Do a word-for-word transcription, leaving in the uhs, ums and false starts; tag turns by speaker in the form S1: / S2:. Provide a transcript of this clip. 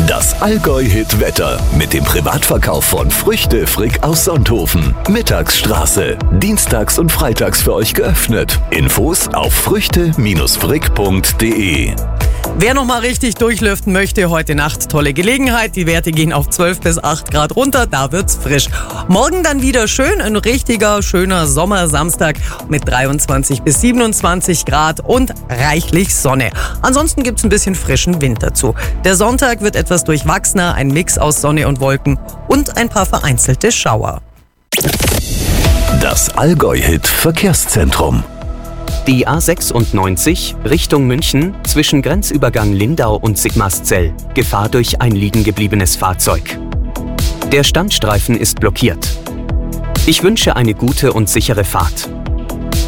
S1: Das Allgäu-Hit-Wetter mit dem Privatverkauf von Früchte Frick aus Sonthofen. Mittagsstraße. Dienstags und freitags für euch geöffnet. Infos auf früchte frick punkt de.
S2: Wer noch mal richtig durchlüften möchte, heute Nacht tolle Gelegenheit. Die Werte gehen auf zwölf bis acht Grad runter, da wird's frisch. Morgen dann wieder schön, ein richtiger, schöner Sommersamstag mit dreiundzwanzig bis siebenundzwanzig Grad und reichlich Sonne. Ansonsten gibt's ein bisschen frischen Wind dazu. Der Sonntag wird etwas durchwachsener, ein Mix aus Sonne und Wolken und ein paar vereinzelte Schauer.
S1: Das Allgäu-Hit-Verkehrszentrum.
S3: Die A sechsundneunzig Richtung München zwischen Grenzübergang Lindau und Sigmaringen. Gefahr durch ein liegengebliebenes Fahrzeug. Der Standstreifen ist blockiert. Ich wünsche eine gute und sichere Fahrt.